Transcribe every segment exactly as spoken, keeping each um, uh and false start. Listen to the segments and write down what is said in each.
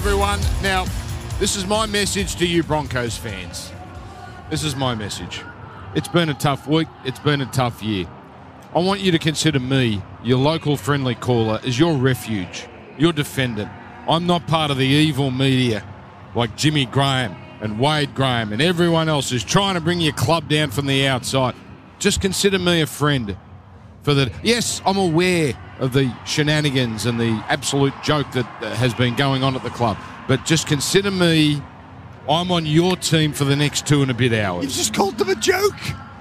everyone. Now, this is my message to you Broncos fans. This is my message. It's been a tough week. It's been a tough year. I want you to consider me, your local friendly caller, as your refuge, your defendant. I'm not part of the evil media like Jimmy Graham and Wade Graham and everyone else who's trying to bring your club down from the outside. Just consider me a friend. For the yes, I'm aware of the shenanigans and the absolute joke that uh, has been going on at the club. But just consider me, I'm on your team for the next two and a bit hours. You just called them a joke.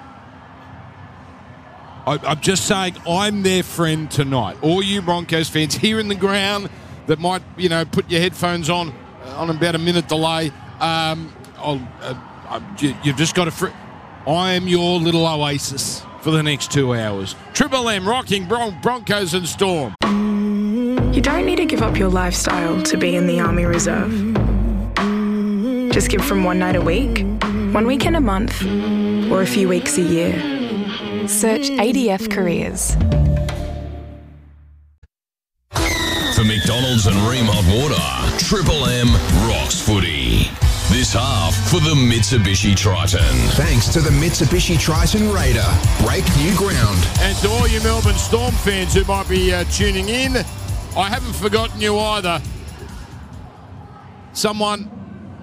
I, I'm just saying I'm their friend tonight. All you Broncos fans here in the ground that might, you know, put your headphones on uh, on about a minute delay. Um, I'll, uh, uh, you, you've just got to. Fr- I am your little oasis for the next two hours. Triple M rocking Bron- Broncos and Storm. You don't need to give up your lifestyle to be in the Army Reserve. Just give from one night a week, one weekend a month, or a few weeks a year. Search A D F Careers. For McDonald's and Ream Hot Water, Triple M rocks footy. This half for the Mitsubishi Triton. Thanks to the Mitsubishi Triton Raider. Break new ground. And to all you Melbourne Storm fans who might be uh, tuning in, I haven't forgotten you either. Someone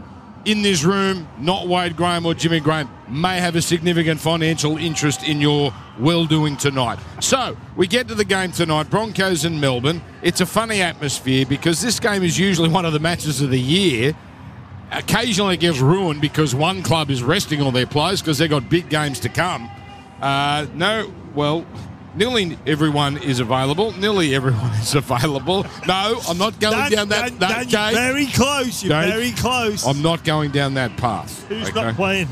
in this room, not Wade Graham or Jimmy Graham, may have a significant financial interest in your well-doing tonight. So, we get to the game tonight, Broncos and Melbourne. It's a funny atmosphere because this game is usually one of the matches of the year. Occasionally it gets ruined because one club is resting all their players because they've got big games to come. Uh, no, well, nearly everyone is available. Nearly everyone is available. No, I'm not going Dan, down that, Dan, that Dan, gate. You're very close. You're Dave, very close. I'm not going down that path. Who's okay? not playing?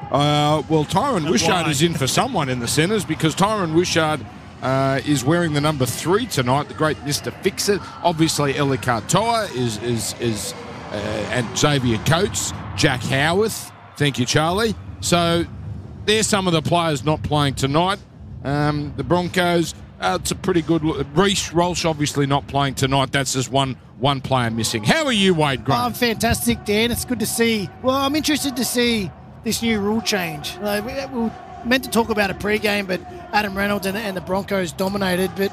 Uh, well, Tyron And Wishart why? is in for someone in the centres because Tyron Wishart uh, is wearing the number three tonight, the great Mister Fix-It. Obviously, Eli Katoa is... is, is Uh, and Xavier Coates, Jack Howarth. Thank you, Charlie. So there's some of the players not playing tonight. Um, the Broncos, uh, it's a pretty good look. Reece Walsh obviously not playing tonight. That's just one one player missing. How are you, Wade Graham? Oh, I'm fantastic, Dan. It's good to see. Well, I'm interested to see this new rule change. Like, we we were meant to talk about a pre-game, but Adam Reynolds and, and the Broncos dominated. But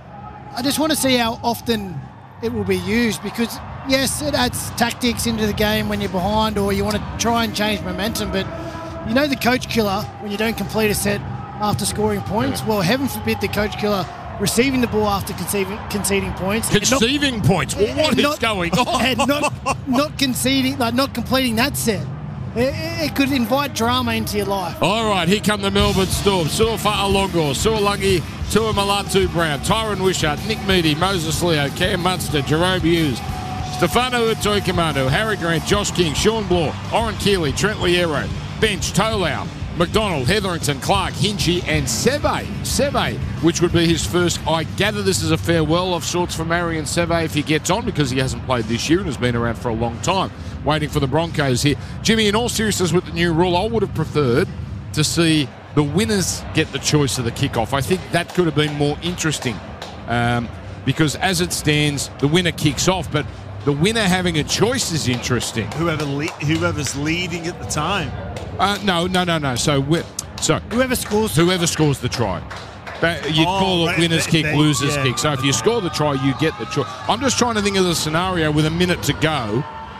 I just want to see how often it will be used because, yes, it adds tactics into the game when you're behind or you want to try and change momentum. But you know the coach killer when you don't complete a set after scoring points? Yeah. Well, heaven forbid the coach killer receiving the ball after conceding, conceding points. Conceiving not, points? Well, what is not, going on? And not, not conceding, like not completing that set. It, it could invite drama into your life. All right, here come the Melbourne Storm. Suafa Alongo, Sualangi, Tua Malatu Brown, Tyron Wishart, Nick Meady, Moses Leo, Cam Munster, Jerome Hughes, Stefano Utoikamanu, Harry Grant, Josh King, Sean Bloor, Oren Keeley, Trent Liero, Bench, Tolau, McDonald, Hetherington, Clark, Hinchy, and Seve. Seve, which would be his first. I gather this is a farewell of sorts for Marion Seve if he gets on because he hasn't played this year and has been around for a long time. Waiting for the Broncos here. Jimmy, in all seriousness with the new rule, I would have preferred to see the winners get the choice of the kickoff. I think that could have been more interesting um, because as it stands, the winner kicks off, but the winner having a choice is interesting. Whoever le- whoever's leading at the time. Uh, no, no, no, no. So, we so Whoever scores. whoever scores the try. That, you'd Oh, call it right, winner's they- kick, they- loser's yeah. kick. So if you score the try, you get the choice. I'm just trying to think of the scenario with a minute to go.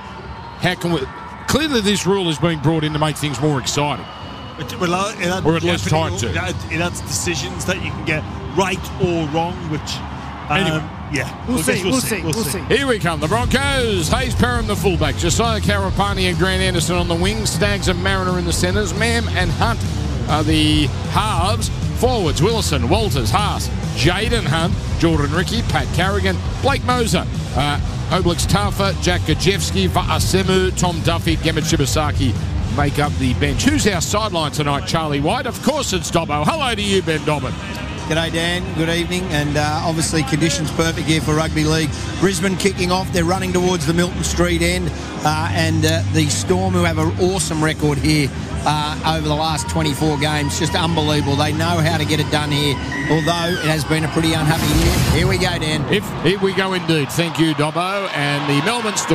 How can we... Clearly this rule is being brought in to make things more exciting. It, well, uh, it had Or at least trying to. It had, it has decisions that you can get right or wrong, which... Um, Anyway. Yeah. We'll I see, guess we'll see, we'll see. Here we come, the Broncos. Hayes Perham, the fullback. Josiah Karapani and Grant Anderson on the wings. Staggs and Mariner in the centres. Mam and Hunt are the halves. Forwards, Willison, Walters, Haas, Jaden Hunt, Jordan Ricky, Pat Carrigan, Blake Moser, uh, Oblix Tafa, Jack Gajewski, Va'asemu, Tom Duffy, Gemma Shibasaki make up the bench. Who's our sideline tonight, Charlie White? Of course it's Dobbo. Hello to you, Ben Dobbin. G'day, Dan. Good evening. And uh, obviously conditions perfect here for rugby league. Brisbane kicking off. They're running towards the Milton Street end. Uh, and uh, the Storm, who have an awesome record here uh, over the last twenty-four games. Just unbelievable. They know how to get it done here, although it has been a pretty unhappy year. Here we go, Dan. If, here we go indeed. Thank you, Dobbo. And the Melbourne Storm.